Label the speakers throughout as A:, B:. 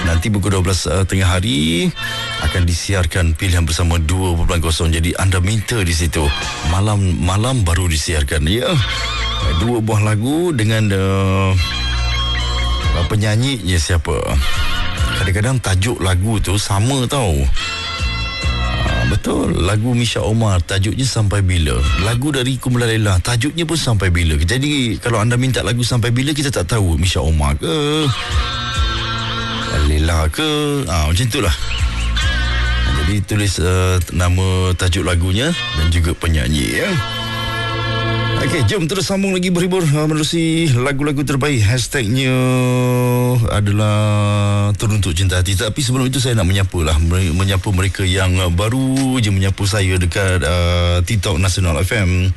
A: Nanti pukul 12 tengah hari akan disiarkan pilihan bersama 2.0. Jadi anda minta di situ malam baru disiarkan, ya. 2 buah lagu dengan penyanyinya siapa. Kadang-kadang tajuk lagu tu sama tau. Betul, lagu Misha Omar tajuknya Sampai Bila. Lagu dari Kumulalela tajuknya pun Sampai Bila. Jadi kalau anda minta lagu Sampai Bila, kita tak tahu Misha Omar ke Lela ke, macam itulah. Jadi tulis nama tajuk lagunya dan juga penyanyi, ya. Okey, jom terus sambung lagi berhibur menerusi lagu-lagu terbaik. Hashtagnya adalah Teruntuk Cinta Hati. Tapi sebelum itu saya nak menyapa mereka yang baru je menyapu saya dekat TikTok Nasional FM.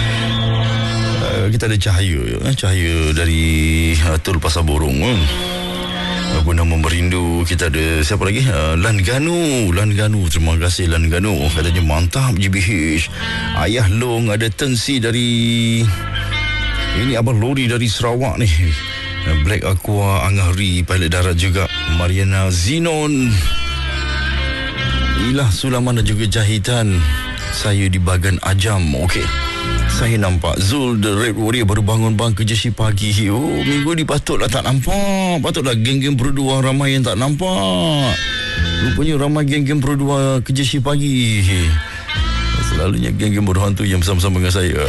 A: Kita ada Cahaya dari Tol Pasar Borong. Nama Merindu. Kita ada siapa lagi? Lan Ganu. Terima kasih Lan Ganu. Katanya mantap GBH. Ayah Long. Ada Tensi dari, ini Abang Lori dari Sarawak ni. Black Aqua, Angahri, pilot darat juga. Mariana Zinon, Ilah Sulaman dan juga Jahitan. Saya di Bagan Ajam. Okey, saya nampak Zul the Red Warrior baru bangun bang kerja si pagi. Oh, minggu ni patutlah tak nampak. Patutlah geng-geng berdua ramai yang tak nampak. Rupanya ramai geng-geng berdua kerja si pagi. Selalunya geng-geng berdua tu yang bersama-sama dengan saya.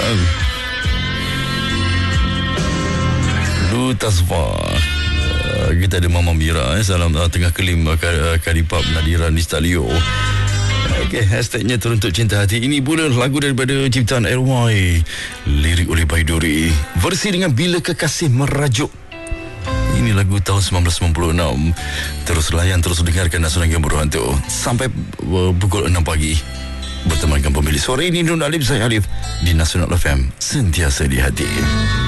A: Lu Tasfa. Kita ada Mama Mira. Salam tengah kelim Karipap Nadiran di Stalio. Okey, hashtagnya Teruntuk Cinta Hati. Ini pula lagu daripada ciptaan RY, lirik oleh Baiduri, versi dengan Bila Kekasih Merajuk. Ini lagu tahun 1996. Terus layan, terus dengarkan Nasional Game Berhantu sampai pukul 6 pagi. Bertemankan pemilih sore ini Nun Alif, saya Alif di Nasional FM, sentiasa di hati.